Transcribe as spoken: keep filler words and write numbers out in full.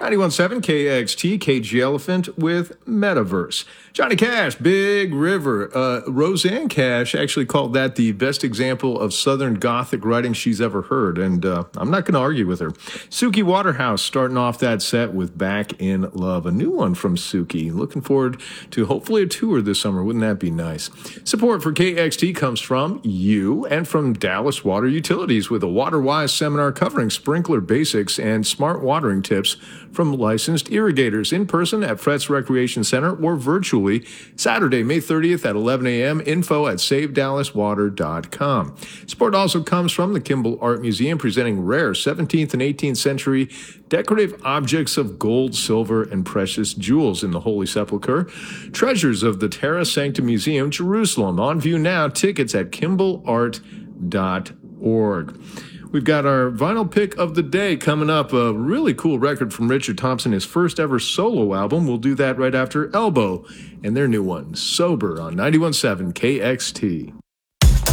ninety-one point seven K X T, K G Elephant with Metaverse. Johnny Cash, Big River. Uh, Roseanne Cash actually called that the best example of Southern Gothic writing she's ever heard, and uh, I'm not going to argue with her. Suki Waterhouse starting off that set with Back in Love, a new one from Suki. Looking forward to hopefully a tour this summer. Wouldn't that be nice? Support for K X T comes from you and from Dallas Water Utilities with a WaterWise seminar covering sprinkler basics and smart watering tips from licensed irrigators in person at Fretz Recreation Center or virtually Saturday, May thirtieth at eleven a.m. Info at save dallas water dot com. Support also comes from the Kimball Art Museum presenting rare seventeenth and eighteenth century decorative objects of gold, silver, and precious jewels in the Holy Sepulchre. Treasures of the Terra Sancta Museum, Jerusalem. On view now. Tickets at kimball art dot org. We've got our vinyl pick of the day coming up. A really cool record from Richard Thompson, his first ever solo album. We'll do that right after Elbow and their new one, Sober, on ninety-one point seven K X T.